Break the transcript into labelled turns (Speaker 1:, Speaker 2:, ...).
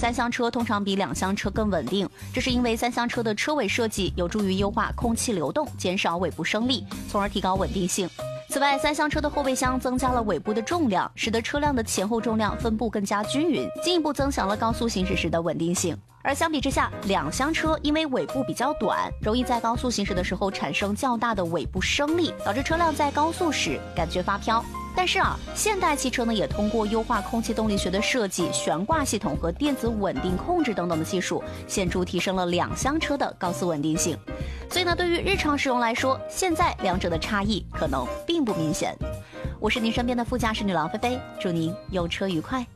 Speaker 1: 三厢车通常比两厢车更稳定，这是因为三厢车的车尾设计有助于优化空气流动，减少尾部升力，从而提高稳定性。此外，三厢车的后备箱增加了尾部的重量，使得车辆的前后重量分布更加均匀，进一步增强了高速行驶时的稳定性。而相比之下，两厢车因为尾部比较短，容易在高速行驶的时候产生较大的尾部升力，导致车辆在高速时感觉发飘。但是现代汽车呢也通过优化空气动力学的设计、悬挂系统和电子稳定控制等等的技术，显著提升了两厢车的高速稳定性。所以呢，对于日常使用来说，现在两者的差异可能并不明显。我是您身边的副驾驶女郎菲菲，祝您用车愉快。